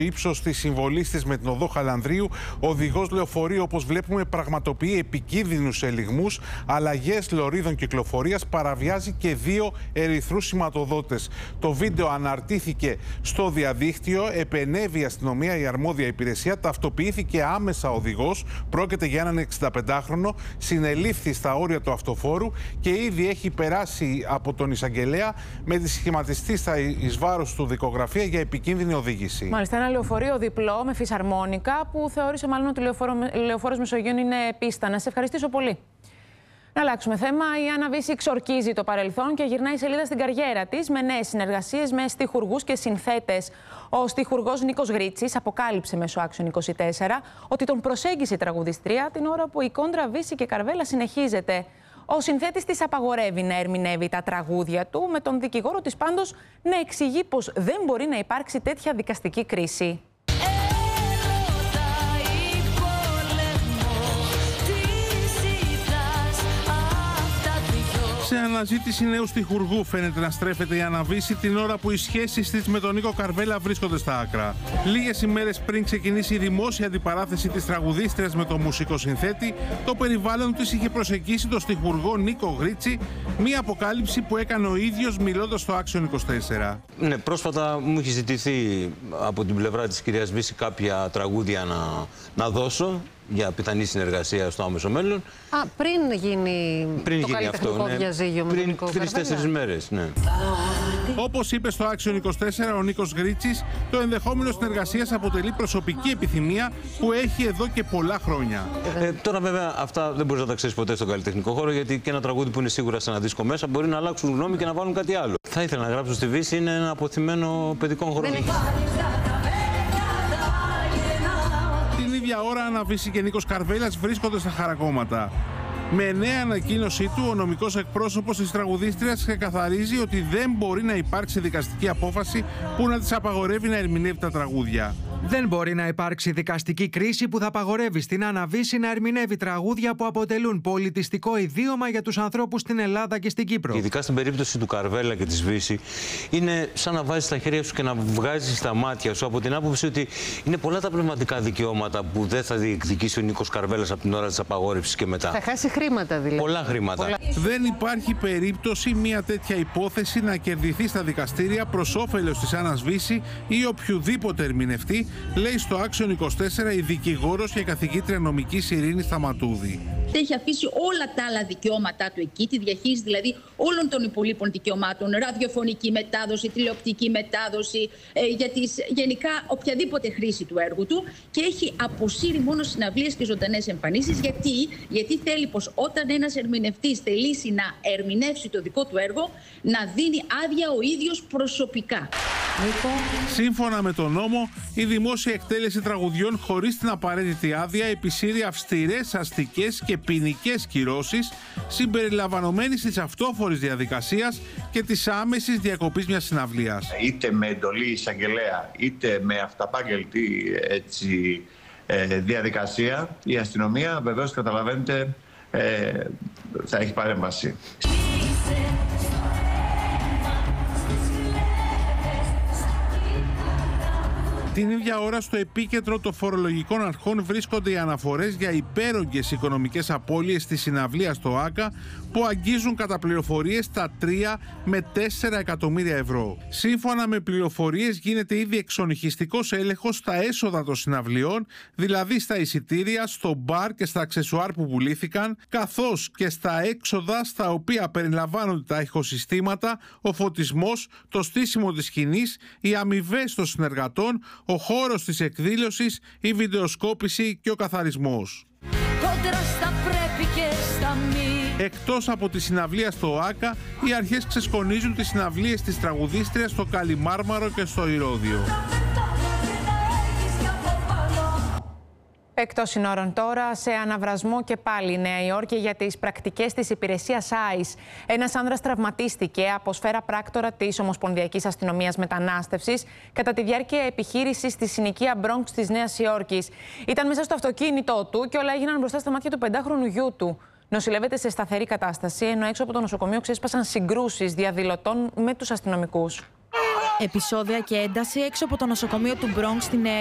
Ύψος της συμβολής της με την οδό Χαλανδρίου, ο οδηγός λεωφορείου, όπως βλέπουμε, πραγματοποιεί επικίνδυνους ελιγμούς, αλλαγές λωρίδων κυκλοφορίας, παραβιάζει και 2 ερυθρούς σηματοδότες. Το βίντεο αναρτήθηκε στο διαδίκτυο, επενέβη η αστυνομία, η αρμόδια υπηρεσία, ταυτοποιήθηκε άμεσα ο οδηγός, πρόκειται για έναν 65χρονο, συνελήφθη στα όρια του αυτοφόρου και ήδη έχει περάσει από τον εισαγγελέα με τη σχηματιστή στα εις βάρος του δικογραφία για επικίνδυνη οδήγηση. Μάλιστα, ένα λεωφορείο διπλό με φυσαρμόνικα που θεώρησε μάλλον ότι ο λεωφόρος Μεσογείων είναι πίστα. Να σε ευχαριστήσω πολύ. Να αλλάξουμε θέμα. Η Άννα Βύση ξορκίζει το παρελθόν και γυρνάει σελίδα στην καριέρα της με νέες συνεργασίες με στιχουργούς και συνθέτες. Ο στιχουργός Νίκος Γρίτσης αποκάλυψε μέσω Action 24 ότι τον προσέγγισε η τραγουδιστρία την ώρα που η κόντρα Βύση και Καρβέλα συνεχίζεται. Ο συνθέτης της απαγορεύει να ερμηνεύει τα τραγούδια του, με τον δικηγόρο της πάντως να εξηγεί πως δεν μπορεί να υπάρξει τέτοια δικαστική κρίση. Σε αναζήτηση νέου στιχουργού φαίνεται να στρέφεται η Άννα Βύση την ώρα που οι σχέσεις της με τον Νίκο Καρβέλα βρίσκονται στα άκρα. Λίγες ημέρες πριν ξεκινήσει η δημόσια αντιπαράθεση της τραγουδίστριας με τον μουσικό συνθέτη, το περιβάλλον της είχε προσεγγίσει τον στιχουργό Νίκο Γρίτσι, μία αποκάλυψη που έκανε ο ίδιος μιλώντας στο Action 24. Ναι, πρόσφατα μου είχε ζητηθεί από την πλευρά της κυρίας Βύση κάποια τραγούδια να δώσω για πιθανή συνεργασία στο άμεσο μέλλον. Πριν γίνει το καλλιτεχνικό διαζύγιο με τον Νίκο Καρβέλα. 3-4 μέρες, ναι. Όπως είπε στο Action 24 ο Νίκος Γρίτσης, το ενδεχόμενο συνεργασίας αποτελεί προσωπική επιθυμία που έχει εδώ και πολλά χρόνια. Τώρα βέβαια αυτά δεν μπορείς να τα ξέρεις ποτέ στον καλλιτεχνικό χώρο, γιατί και ένα τραγούδι που είναι σίγουρα σε ένα δίσκο μέσα μπορεί να αλλάξουν γνώμη και να βάλουν κάτι άλλο. Θα ήθελα να γράψω στη Βύση, είναι ένα αποθυμένο παιδικών χρόνων. Την ίδια ώρα Άννα Βύση και Νίκος Καρβέλας βρίσκονται στα χαρακόμματα. Με νέα ανακοίνωσή του, ο νομικός εκπρόσωπος της τραγουδίστριας ξεκαθαρίζει ότι δεν μπορεί να υπάρξει δικαστική απόφαση που να της απαγορεύει να ερμηνεύει τα τραγούδια. Δεν μπορεί να υπάρξει δικαστική κρίση που θα απαγορεύει στην Άννα Βύση να ερμηνεύει τραγούδια που αποτελούν πολιτιστικό ιδίωμα για τους ανθρώπους στην Ελλάδα και στην Κύπρο. Ειδικά στην περίπτωση του Καρβέλα και της Βύση, είναι σαν να βάζεις τα χέρια σου και να βγάζεις τα μάτια σου, από την άποψη ότι είναι πολλά τα πνευματικά δικαιώματα που δεν θα διεκδικήσει ο Νίκος Καρβέλας από την ώρα της απαγόρευσης και μετά. Θα χάσει χρήματα δηλαδή. Πολλά χρήματα. Δεν υπάρχει περίπτωση μια τέτοια υπόθεση να κερδιθεί στα δικαστήρια προς όφελος της Άννας Βύση ή οποιοδήποτε ερμηνευτή, λέει στο Action 24 η δικηγόρος και καθηγήτρια νομικής Ειρήνη Σταματούδη. Έχει αφήσει όλα τα άλλα δικαιώματά του εκεί, τη διαχείριση δηλαδή όλων των υπολείπων δικαιωμάτων, ραδιοφωνική μετάδοση, τηλεοπτική μετάδοση, γενικά οποιαδήποτε χρήση του έργου του, και έχει αποσύρει μόνο συναυλίες και ζωντανές εμφανίσεις. Γιατί θέλει πως όταν ένας ερμηνευτής θελήσει να ερμηνεύσει το δικό του έργο, να δίνει άδεια ο ίδιος προσωπικά. Σύμφωνα με τον νόμο, η δημόσια εκτέλεση τραγουδιών χωρίς την απαραίτητη άδεια επισύρει αυστηρές αστικές και ποινικές κυρώσεις, συμπεριλαμβανομένης της αυτόφορης διαδικασίας και της άμεσης διακοπής μιας συναυλίας. Είτε με εντολή εισαγγελέα, είτε με αυταπάγγελτη διαδικασία, η αστυνομία βεβαίως, καταλαβαίνετε, θα έχει παρέμβαση. Την ίδια ώρα στο επίκεντρο των φορολογικών αρχών βρίσκονται οι αναφορές για υπέρογγες οικονομικές απώλειες στη συναυλία στο ΆΚΑ που αγγίζουν κατά πληροφορίες τα 3 με 4 εκατομμύρια ευρώ. Σύμφωνα με πληροφορίες γίνεται ήδη εξονυχιστικός έλεγχος στα έσοδα των συναυλιών, δηλαδή στα εισιτήρια, στο μπαρ και στα αξεσουάρ που πουλήθηκαν, καθώς και στα έξοδα στα οποία περιλαμβάνονται τα ηχοσυστήματα, ο φωτισμός, το στήσιμο της σκηνής, οι αμοιβές των συνεργατών, ο χώρος της εκδήλωσης, η βιντεοσκόπηση και ο καθαρισμός. Εκτός από τη συναυλία στο ΆΚΑ, οι αρχές ξεσκονίζουν τις συναυλίες της τραγουδίστριας στο Καλιμάρμαρο και στο Ηρώδειο. Εκτός συνόρων τώρα, σε αναβρασμό και πάλι η Νέα Υόρκη για τις πρακτικές της υπηρεσίας ICE. Ένας άνδρας τραυματίστηκε από σφαίρα πράκτορα της Ομοσπονδιακής Αστυνομίας Μετανάστευσης κατά τη διάρκεια επιχείρησης στη συνοικία Bronx της Νέας Υόρκης. Ήταν μέσα στο αυτοκίνητό του και όλα έγιναν μπροστά στα μάτια του 5χρονου γιού του. Νοσηλεύεται σε σταθερή κατάσταση, ενώ έξω από το νοσοκομείο ξέσπασαν συγκρούσεις διαδηλωτών με τους αστυνομικούς. Επεισόδια και ένταση έξω από το νοσοκομείο του Μπρόγκς στη Νέα